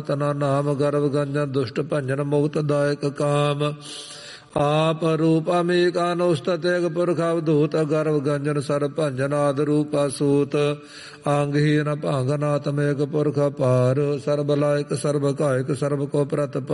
तना नाम गर्भ गंजन दुष्ट भंजन मुक्त दायक काम आप रूपा में कानोस्तक पुरख अवधूत गर्भ गंजन सर भंजन आद रूपा सूत आंगहीन भांगनाथ मेघ पुरख पार सर्व लायक सर्व कायक सर्व को प्रत